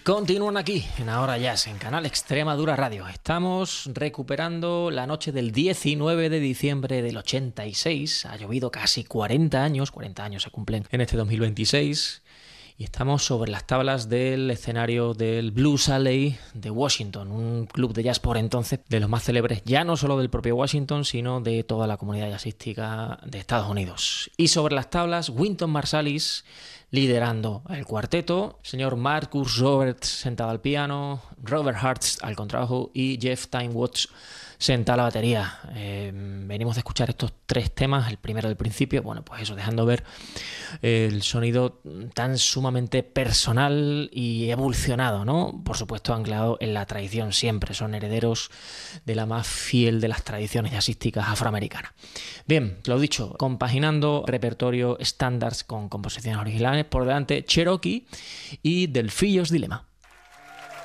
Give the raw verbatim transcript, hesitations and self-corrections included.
Continúan aquí en Ahora Jazz, en Canal Extremadura Radio. Estamos recuperando la noche del diecinueve de diciembre del ochenta y seis. Ha llovido casi cuarenta años, cuarenta años se cumplen en este dos mil veintiséis. Y estamos sobre las tablas del escenario del Blues Alley de Washington, un club de jazz por entonces de los más célebres, ya no solo del propio Washington, sino de toda la comunidad jazzística de Estados Unidos. Y sobre las tablas, Wynton Marsalis liderando el cuarteto, el señor Marcus Roberts sentado al piano, Robert Hartz al contrabajo y Jeff Time Watts sentado a la batería. Eh, venimos de escuchar estos tres temas, el primero del principio, bueno, pues eso, dejando ver el sonido tan sumamente personal y evolucionado, ¿no? Por supuesto, anclado en la tradición siempre, son herederos de la más fiel de las tradiciones jazzísticas afroamericanas. Bien, lo dicho, compaginando repertorio estándares con composiciones originales, por delante Cherokee y Delfillos Dilema.